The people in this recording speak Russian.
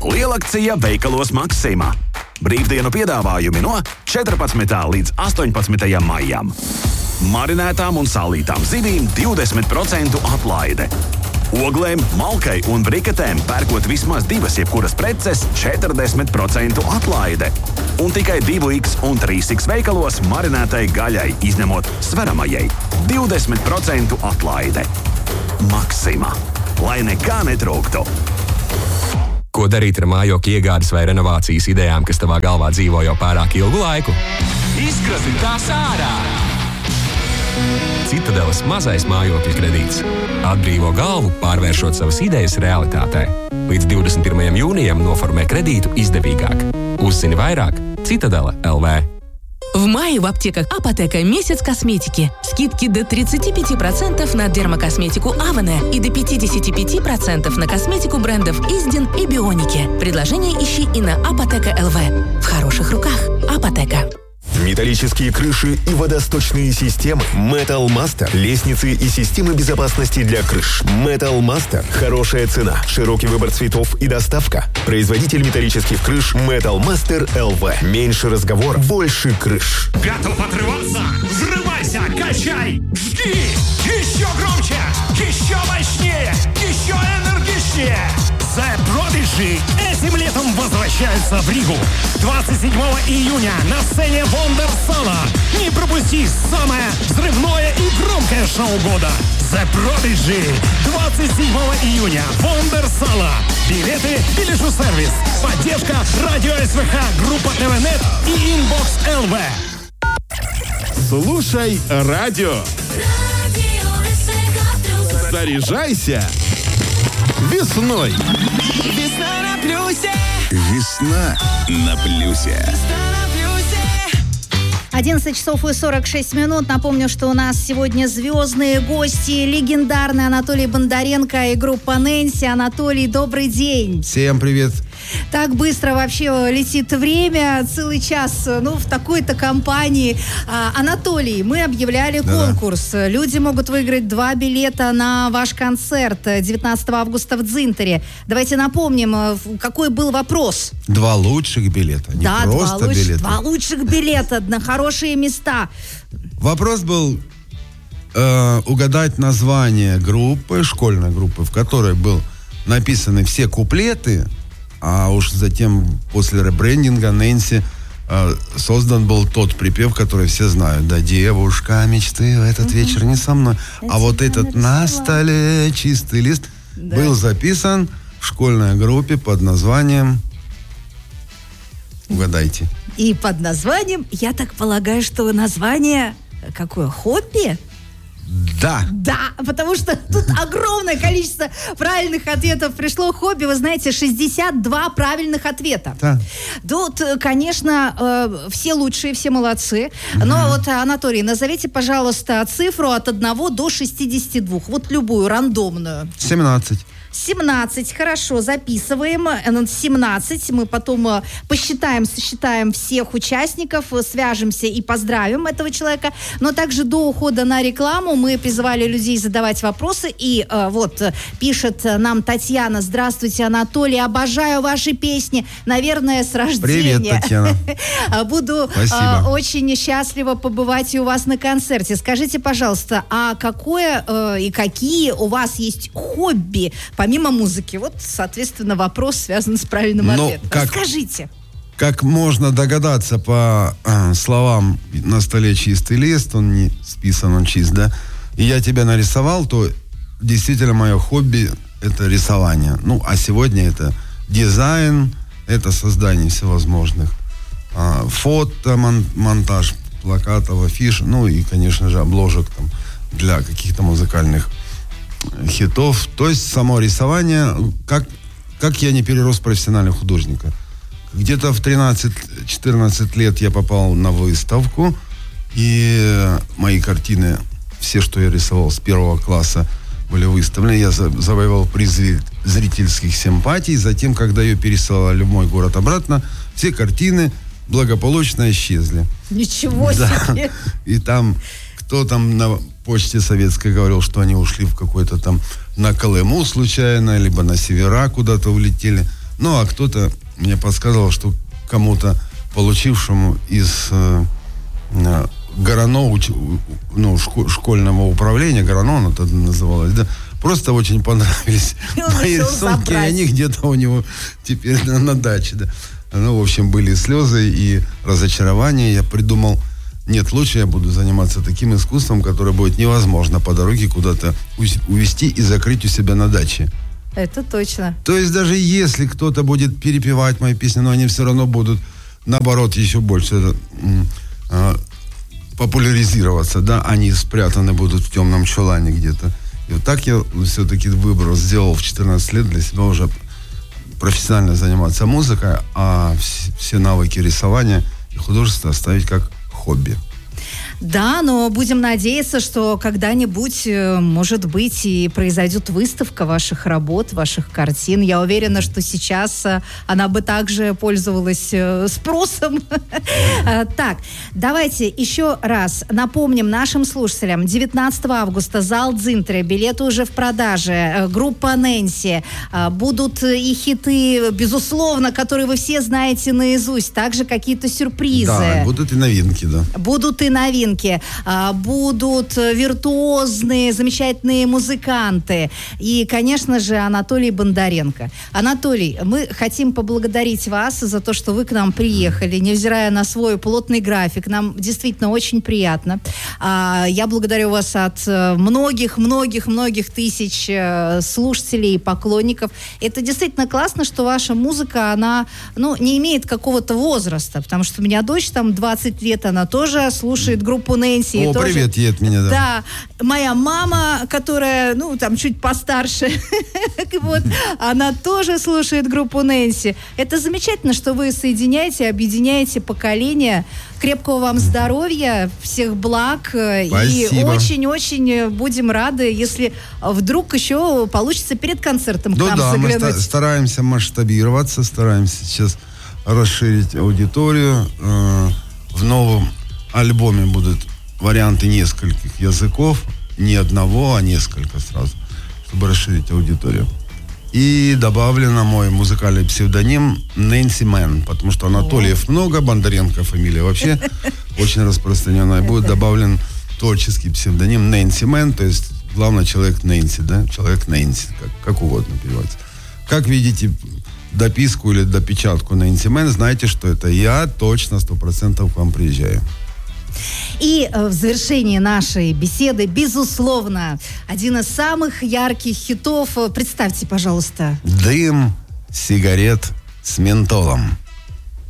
Lielakcija veikalos Maksima. Brīvdienu piedāvājumi no 14. līdz 18. maijam. Marinētām un sālītām zivīm 20% atlaide. Oglēm, malkai un briketēm pērkot vismaz 2 jebkuras preces 40% atlaide. Un tikai 2X un 3X veikalos marinētai gaļai, izņemot sveramajai, 20% atlaide. Maksima. Lai nekā netrūktu. Ko darīt ar mājokļa iegādes vai renovācijas idejām, kas tavā galvā dzīvo jau pārāk ilgu laiku? Izkrasi tās ārā! Citadeles mazais mājokļa kredīts. Atbrīvo galvu, pārvēršot savas idejas realitātē. Līdz 21. jūnijam noformē kredītu izdevīgāk. Uzzini vairāk Citadele LV. В мае в аптеках Апотека месяц косметики. Скидки до 35% на дермокосметику Авене и до 55% на косметику брендов Изден и Бионики. Предложение ищи и на Апотека ЛВ. В хороших руках. Апотека. Металлические крыши и водосточные системы. Metal Master. Лестницы и системы безопасности для крыш. Metal Master. Хорошая цена, широкий выбор цветов и доставка. Производитель металлических крыш Metal Master LV. Меньше разговоров, больше крыш. Готов отрываться? Взрывайся, качай, жги! Еще громче, еще мощнее, еще энергичнее! The Prodigy этим летом возвращаются в Ригу. 27 июня на сцене Вондерсала. Не пропусти самое взрывное и громкое шоу года. The Prodigy. 27 июня. Вондерсала. Билеты Билежу-сервис. Поддержка Радио СВХ, группа ТВ-Нет и Inbox ЛВ. Слушай радио. Заряжайся весной. Весна на плюсе. Весна на плюсе. 11 часов и 46 минут. Напомню, что у нас сегодня звездные гости. Легендарный Анатолий Бондаренко и группа Нэнси. Anatoly, добрый день. Всем привет. Так быстро вообще летит время. Целый час, в такой-то компании. Анатолий, мы объявляли конкурс. Люди могут выиграть 2 билета на ваш концерт 19 августа в Дзинтере. Давайте напомним, какой был вопрос. 2 лучших билета, не просто билеты. 2 лучших билета на хорошие места. Вопрос был угадать название группы, школьной группы, в которой был написаны все куплеты, а уж затем после ребрендинга Нэнси создан был тот припев, который все знают. Да, девушка мечты в этот вечер не со мной. А вот этот на столе чистый лист был записан в школьной группе под названием... Угадайте. И под названием, я так полагаю, что название какое? Хобби? Да. Да, потому что тут огромное количество правильных ответов пришло. Хобби, вы знаете, 62 правильных ответа. Да. Тут, конечно, все лучшие, все молодцы. Но вот, Анатолий, назовите, пожалуйста, цифру от 1 до 62. Вот любую, рандомную. 17. 17, хорошо, записываем. 17, мы потом посчитаем, сосчитаем всех участников, свяжемся и поздравим этого человека. Но также до ухода на рекламу мы призывали людей задавать вопросы. И вот пишет нам Татьяна: здравствуйте, Анатолий, обожаю ваши песни. Наверное, с рождения. Привет, Татьяна. Буду очень счастлива побывать и у вас на концерте. Скажите, пожалуйста, а какое и какие у вас есть хобби помимо музыки? Вот, соответственно, вопрос связан с правильным ответом. Расскажите. Как можно догадаться по словам «на столе чистый лист», он не списан, он чист, да? И я тебя нарисовал, то действительно мое хобби – это рисование. А сегодня это дизайн, это создание всевозможных фото, монтаж плакатов, афиш, и, конечно же, обложек там для каких-то музыкальных хитов. То есть само рисование, как я не перерос профессионального художника. Где-то в 13-14 лет я попал на выставку, и мои картины, все, что я рисовал с 1 класса, были выставлены. Я завоевал приз зрительских симпатий. Затем, когда ее пересылали в мой город обратно, все картины благополучно исчезли. Ничего себе! И там, кто там на почте советской говорил, что они ушли в какой-то там на Колыму случайно, либо на севера куда-то улетели. Ну, а кто-то мне подсказывал, что кому-то, получившему из ГРАНО, ну, школьного управления, ГРАНО оно тогда называлось, да, просто очень понравились мои рисунки, и они где-то у него теперь на даче, да. Ну, в общем, были слезы и разочарования. Я придумал, нет, лучше я буду заниматься таким искусством, которое будет невозможно по дороге куда-то увезти и закрыть у себя на даче. Это точно. То есть даже если кто-то будет перепевать мои песни, но они все равно будут, наоборот, еще больше популяризироваться, да, они спрятаны будут в темном чулане где-то. И вот так я все-таки выбор сделал в 14 лет для себя уже профессионально заниматься музыкой, а все навыки рисования и художества оставить как хобби. Да, но будем надеяться, что когда-нибудь, может быть, и произойдет выставка ваших работ, ваших картин. Я уверена, что сейчас она бы также пользовалась спросом. Так, давайте еще раз напомним нашим слушателям. 19 августа зал Дзинтри, билеты уже в продаже. Группа Нэнси. Будут и хиты, безусловно, которые вы все знаете наизусть. Также какие-то сюрпризы. Да, будут и новинки, да. Будут и новинки. Будут виртуозные, замечательные музыканты. И, конечно же, Анатолий Бондаренко. Анатолий, мы хотим поблагодарить вас за то, что вы к нам приехали, невзирая на свой плотный график. Нам действительно очень приятно. Я благодарю вас от многих тысяч слушателей и поклонников. Это действительно классно, что ваша музыка, она, не имеет какого-то возраста, потому что у меня дочь, там, 20 лет, она тоже слушает группу Нэнси. О, тоже, привет ей от меня, да. Да, моя мама, которая, там, чуть постарше, вот, она тоже слушает группу Нэнси. Это замечательно, что вы соединяете, объединяете поколения. Крепкого вам здоровья, всех благ. Спасибо. И очень-очень будем рады, если вдруг еще получится перед концертом к нам заглянуть. Да, мы стараемся масштабироваться, стараемся сейчас расширить аудиторию. В новом альбоме будут варианты нескольких языков, не одного, а несколько сразу, чтобы расширить аудиторию. И добавлено мой музыкальный псевдоним Нэнси Мэн, потому что Анатольев много, Бондаренко фамилия вообще очень распространенная. Будет добавлен творческий псевдоним Нэнси Мэн, то есть главный человек Нэнси, да, человек Нэнси, как угодно переводится. Как видите дописку или допечатку Нэнси Мэн, знаете, что это я точно 100% к вам приезжаю. И в завершении нашей беседы, безусловно, один из самых ярких хитов. Представьте, пожалуйста. Дым сигарет с ментолом.